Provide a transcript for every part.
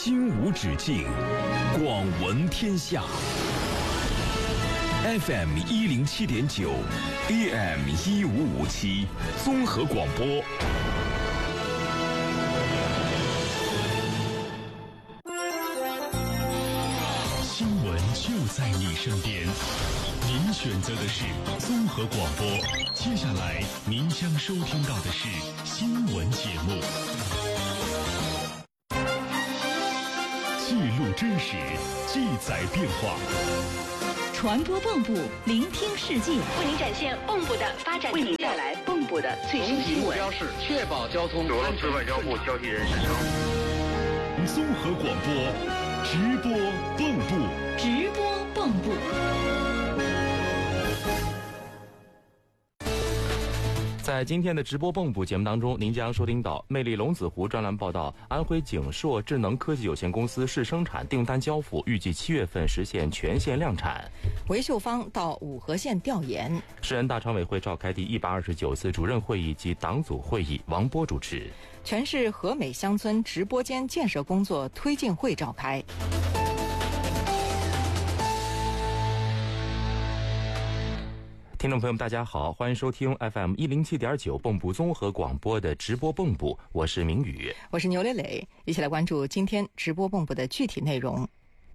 心无止境，广闻天下。FM 107.9 AM 1557综合广播。新闻就在你身边，您选择的是综合广播。接下来您将收听到的是新闻节目，记录真实，记载变化。 传播蚌埠，聆听世界， 为您展现蚌埠的发展， 为您带来蚌埠的最新新闻。 目标是确保交通俄罗斯外交部消息人士称， 综合广播直播蚌埠， 直播蚌埠。 在今天的直播蚌埠节目当中，您将收听到魅力龙子湖专栏报道，安徽景硕智能科技有限公司试生产订单交付，预计7月份实现全线量产。 韦秀芳到五河县调研。 市人大常委会召开第129次主任会议及党组会议，王波主持。 全市和美乡村直播间建设工作推进会召开。 听众朋友们大家好，欢迎收听 FM 107.9蚌埠综合广播的直播蚌埠，我是明宇， 我是牛磊磊，一起来关注今天直播蚌埠的具体内容。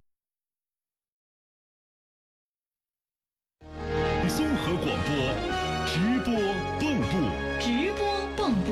综合广播直播蚌埠， 直播蚌埠。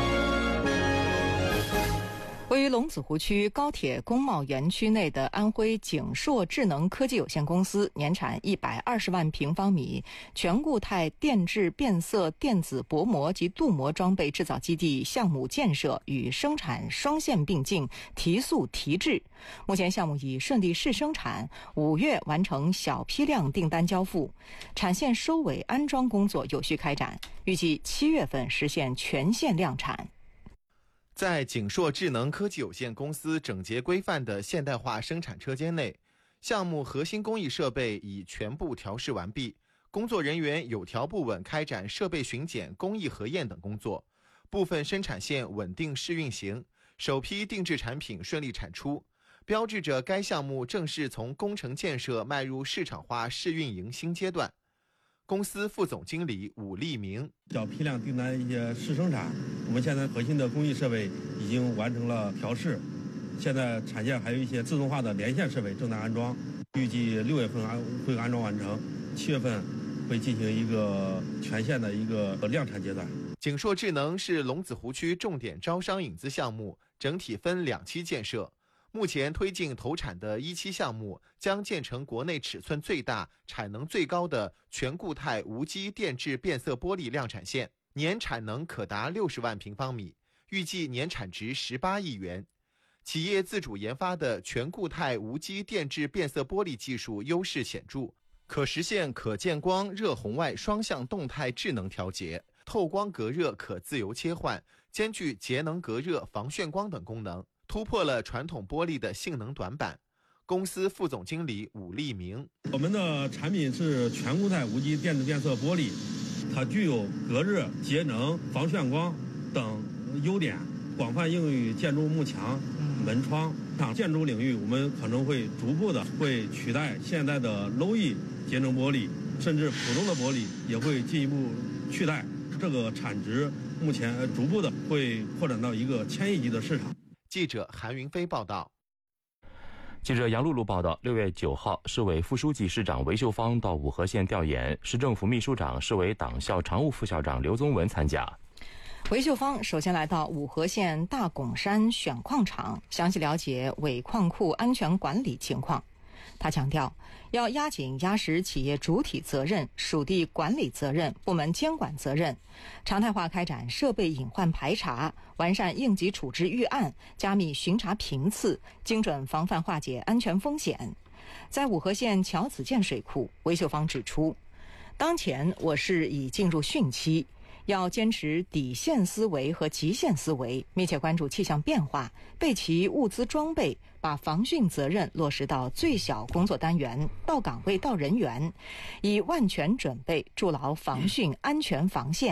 位于龙子湖区高铁工贸园区内的安徽景硕智能科技有限公司年产120万平方米全固态电致变色电子薄膜及镀膜装备制造基地项目建设与生产双线并进，提速提质。目前项目已顺利试生产，5月完成小批量订单交付，产线收尾安装工作有序开展，预计7月份实现全线量产。 在景硕智能科技有限公司整洁规范的现代化生产车间内，项目核心工艺设备已全部调试完毕，工作人员有条不紊开展设备巡检、工艺核验等工作，部分生产线稳定试运行，首批定制产品顺利产出，标志着该项目正式从工程建设迈入市场化试运营新阶段。公司副总经理武立明： 小批量订单一些试生产，我们现在核心的工艺设备已经完成了调试，现在产线还有一些自动化的连线设备正在安装，预计6月份会安装完成，7月份会进行一个全线的一个量产阶段。 景硕智能是龙子湖区重点招商引资项目，整体分2期建设。目前推进投产的1期项目将建成国内尺寸最大、产能最高的全固态无机电致变色玻璃量产线，年产能可达60万平方米，预计年产值18亿元。企业自主研发的全固态无机电致变色玻璃技术优势显著，可实现可见光、热红外双向动态智能调节，透光隔热可自由切换，兼具节能隔热、防眩光等功能，突破了传统玻璃的性能短板。公司副总经理武立明： 我们的产品是全固态无机电致变色玻璃，它具有隔热、节能、防眩光等优点，广泛应用于建筑幕墙、门窗。建筑领域我们可能会逐步的会取代现在的 Low-E 节能玻璃，甚至普通的玻璃也会进一步取代。这个产值目前逐步的会扩展到一个1000亿级的市场。 记者韩云飞报道。 记者杨露露报道，6月9号，市委副书记、市长韦秀芳到五河县调研，市政府秘书长、市委党校常务副校长刘宗文参加。 韦秀芳首先来到五河县大拱山选矿场，详细了解伪矿库安全管理情况。他强调，要压紧压实企业主体责任、属地管理责任、部门监管责任，常态化开展设备隐患排查，完善应急处置预案，加密巡查频次，精准防范化解安全风险。在五河县乔子涧水库，韦秀芳指出，当前我市已进入汛期，要坚持底线思维和极限思维，密切关注气象变化，备齐物资装备，把防汛责任落实到最小工作单元、到岗位、到人员，以万全准备筑牢防汛安全防线。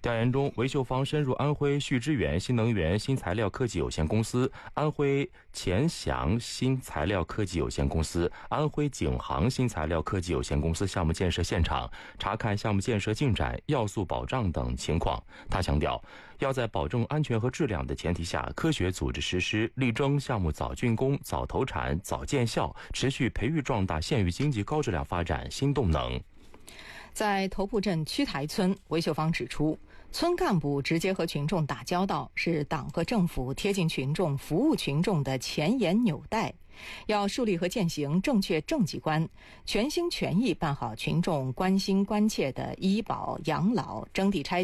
调研中，韦秀芳深入安徽旭之源新能源新材料科技有限公司、安徽钱祥新材料科技有限公司、安徽景航新材料科技有限公司项目建设现场，查看项目建设进展、要素保障等情况。他强调，要在保证安全和质量的前提下，科学组织实施，力争项目早竣工、早投产、早见效，持续培育壮大县域经济高质量发展新动能。 在头部镇区台村，韦秀芳指出，村干部直接和群众打交道，是党和政府贴近群众、服务群众的前沿纽带。要树立和践行正确政绩观，全心全意办好群众关心关切的医保、养老、征地拆